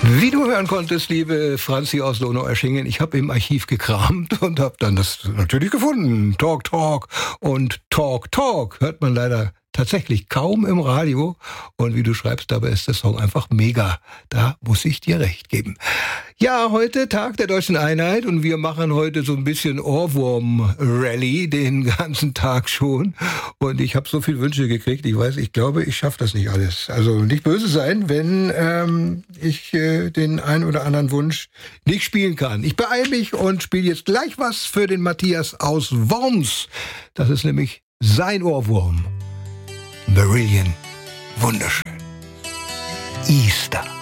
Wie du hören konntest, liebe Franzi aus Donaueschingen, ich habe im Archiv gekramt und habe dann das natürlich gefunden. Talk, Talk und Talk, Talk hört man leider tatsächlich kaum im Radio. Und wie du schreibst, dabei ist der Song einfach mega. Da muss ich dir recht geben. Ja, heute Tag der Deutschen Einheit und wir machen heute so ein bisschen Ohrwurm-Rally den ganzen Tag schon. Und ich habe so viele Wünsche gekriegt. Ich glaube, ich schaffe das nicht alles. Also nicht böse sein, wenn ich den einen oder anderen Wunsch nicht spielen kann. Ich beeile mich und spiele jetzt gleich was für den Matthias aus Worms. Das ist nämlich sein Ohrwurm. Marillion. Wunderschön. Easter.